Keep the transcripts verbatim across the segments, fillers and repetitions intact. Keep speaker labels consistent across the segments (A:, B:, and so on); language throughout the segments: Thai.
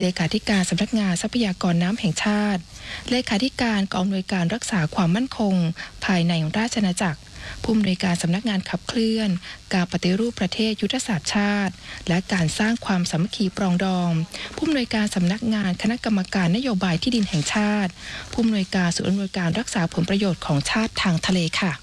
A: เลขาธิการสำนักงานทรัพยากรน้ำแห่งชาติเลขาธิการกองอำนวยการรักษาความมั่นคงภายในราชอาณาจักรผู้อำนวยการสำนักงานขับเคลื่อนการปฏิรูปประเทศยุทธศาสตร์ชาติและการสร้างความสามัคคีปรองดองผู้อำนวยการสำนักงานคณะกรรมการนโยบายที่ดินแห่งชาติผู้อำนวยการศูนย์อำนวยการรักษาผลประโยชน์ของชาติทางทะเลค่ะ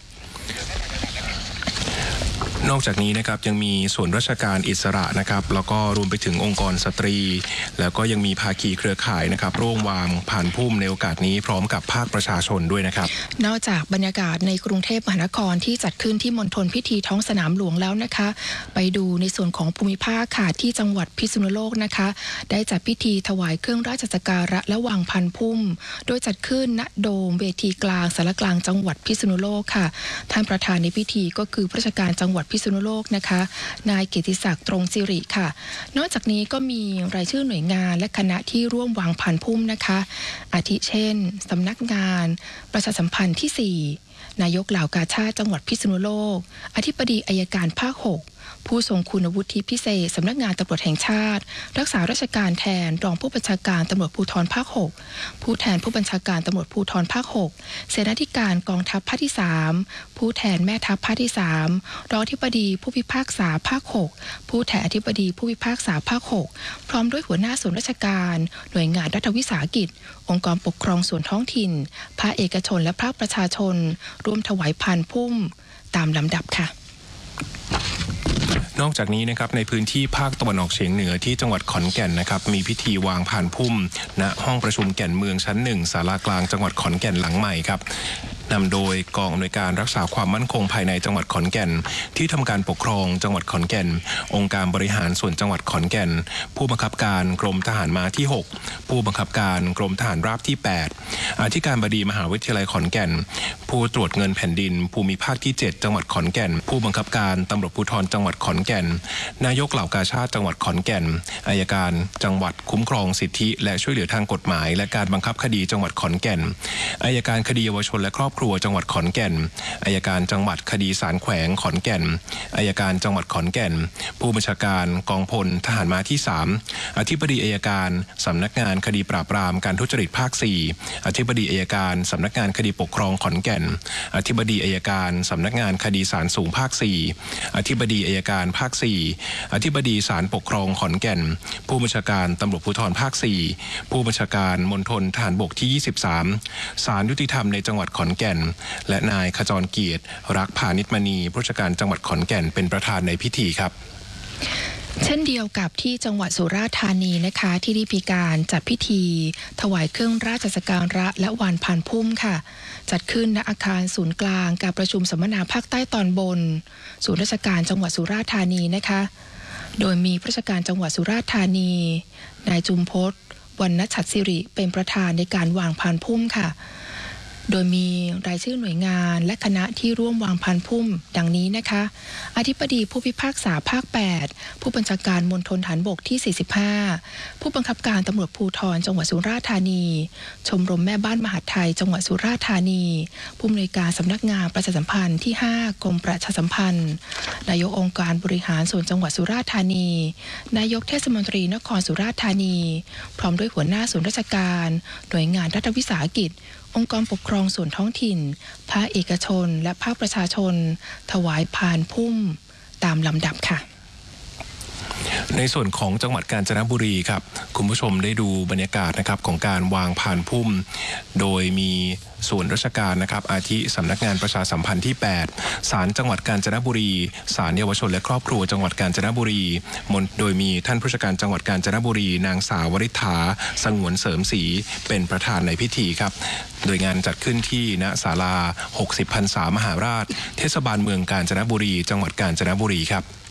B: นอกจากนี้นะครับยังมีส่วนราชการอิสระนะครับแล้วก็รวมไปถึงองค์กรสตรีแล้วก็ยังมีภาคีเครือข่ายนะครับร่วมวางผ่านพุ่มในโอกาสนี้พร้อมกับภาคประชาชนด้วยนะครับ
A: นอกจากบรรยากาศในกรุงเทพมหานครที่จัดขึ้นที่มณฑลพิธีท้องสนามหลวงแล้วนะคะไปดูในส่วนของภูมิภาคค่ะที่จังหวัดพิษณุโลกนะคะได้จัดพิธีถวายเครื่องราชสักการะและวางพันพุ่มโดยจัดขึ้นณโดมเวทีกลางสารกลางจังหวัดพิษณุโลกค่ะท่านประธานในพิธีก็คือราชการจังหวัดพิษณุโลกนะคะนายเกียรติศักดิ์ตรงสิริค่ะนอกจากนี้ก็มีรายชื่อหน่วยงานและคณะที่ร่วมวางพันพุ่มนะคะอาทิเช่นสำนักงานประชาสัมพันธ์ที่สี่นายกเหล่ากาชาดจังหวัดพิษณุโลกอธิบดีอัยการภาคหกผู้ทรงคุณวุฒิพิเศษสำนักงานตำรวจแห่งชาติรักษาราชการแทนรองผู้บัญชาการตำรวจภูธรภาคหกผู้แทนผู้บัญชาการตำรวจภูธรภาคหกเสนาธิการกองทัพภาคที่สามผู้แทนแม่ทัพภาคที่สามรองอธิบดีผู้พิพากษาภาคหกผู้แทนอธิบดีผู้พิพากษาภาคหกพร้อมด้วยหัวหน้าส่วนราชการหน่วยงานรัฐวิสาหกิจองค์กรปกครองส่วนท้องถิ่นภาคเอกชนและภาคประชาชนร่วมถวายพันพุ่มตามลำดับค่ะ
B: นอกจากนี้นะครับในพื้นที่ภาคตะวันออกเฉียงเหนือที่จังหวัดขอนแก่นนะครับมีพิธีวางผ่านพุ่มณห้องประชุมแก่นเมืองชั้นหนึ่งศาลากลางจังหวัดขอนแก่นหลังใหม่ครับนำโดยกองอำนวยการรักษาความมั่นคงภายในจังหวัดขอนแก่นที่ทำการปกครองจังหวัดขอนแก่นองค์การบริหารส่วนจังหวัดขอนแก่นผู้บังคับการกรมทหารม้าที่หกผู้บังคับการกรมทหารราบที่แปดอธิการบดีมหาวิทยาลัยขอนแก่นผู้ตรวจเงินแผ่นดินภูมิภาคที่เจ็ดจังหวัดขอนแก่นผู้บังคับการตำรวจภูธรจังหวัดขอนแก่นนายกเหล่ากาชาดจังหวัดขอนแก่นอัยการจังหวัดคุ้มครองสิทธิและช่วยเหลือทางกฎหมายและการบังคับคดีจังหวัดขอนแก่นอัยการคดีเยาวชนและครอบครัวจังหวัดขอนแก่นอัยการจังหวัดคดีศาลแขวงขอนแก่นอัยการจังหวัดขอนแก่นผู้บัญชาการกองพลทหารม้าที่สามอธิบดีอัยการสำนักงานคดีปราบปรามการทุจริตภาคสี่อธิบดีอัยการสำนักงานคดีปกครองขอนแก่นอธิบดีอัยการสำนักงานคดีศาลสูงภาคสี่อธิบดีอัยการภาคสี่อธิบดีศาลปกครองขอนแก่นผู้บัญชาการตำรวจภูธรภาคสี่ผู้บัญชาการมณฑลทหารบกที่ยี่สิบสามศาลยุติธรรมในจังหวัดขอนแก่นและนายขจรเกียรติรักพาณิชมณีผู้ราชการจังหวัดขอนแก่นเป็นประธานในพิธีครับ
A: เช่นเดียวกับที่จังหวัดสุราษฎร์ธานีนะคะที่ได้มีการจัดพิธีถวายเครื่องราชสักการะและวางพานพุ่มค่ะจัดขึ้นณอาคารศูนย์กลางการประชุมสัมมนาภาคใต้ตอนบนศูนย์ราชการจังหวัดสุราษฎร์ธานีนะคะโดยมีผู้ราชการจังหวัดสุราษฎร์ธานีนายจุมพศวรรณฉัตรศิริเป็นประธานในการวางพานพุ่มค่ะโดยมีรายชื่อหน่วยงานและคณะที่ร่วมวางพันพุ่มดังนี้นะคะอธิบดีผู้พิพากษาภาคแปดผู้บัญชาการมณฑลฐานบกที่สี่สิบห้าผู้บังคับการตำรวจภูธรจังหวัดสุราษฎร์ธานีชมรมแม่บ้านมหาดไทยจังหวัดสุราษฎร์ธานีผู้อำนวยการสำนักงานประชาสัมพันธ์ที่ห้ากรมประชาสัมพันธ์นายกองค์การบริหารส่วนจังหวัดสุราษฎร์ธานีนายกเทศมนตรีนครสุราษฎร์ธานีพร้อมด้วยหัวหน้าส่วนราชการหน่วยงานรัฐวิสาหกิจองค์กรปกครองส่วนท้องถิ่นภาคเอกชนและภาคประชาชนถวายพานพุ่มตามลำดับค่ะ
B: ในส่วนของจังหวัดกาญจนบุรีครับคุณผู้ชมได้ดูบรรยากาศนะครับของการวางพานพุ่มโดยมีส่วนราชการนะครับอาทิสำนักงานประชาสัมพันธ์ที่แปดศาลจังหวัดกาญจนบุรีศาลเยาวชนและครอบครัวจังหวัดกาญจนบุรีโดยมีท่านผู้ราชการจังหวัดกาญจนบุรีนางสาววริษฐาสงวนเสริมศรีเป็นประธานในพิธีครับโดยงานจัดขึ้นที่ณศาลาหกสิบพรรษามหาราชเทศบาลเมืองกาญจนบุรีจังหวัดกาญจนบุรีครับ